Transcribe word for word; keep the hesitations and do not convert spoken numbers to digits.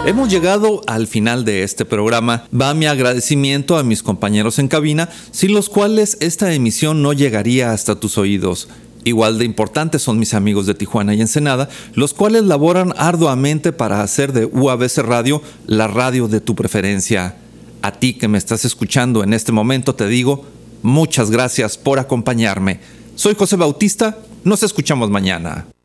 Hemos llegado al final de este programa. Va mi agradecimiento a mis compañeros en cabina, sin los cuales esta emisión no llegaría hasta tus oídos. Igual de importantes son mis amigos de Tijuana y Ensenada, los cuales laboran arduamente para hacer de U A B C Radio la radio de tu preferencia. A ti que me estás escuchando en este momento te digo, muchas gracias por acompañarme. Soy José Bautista, nos escuchamos mañana.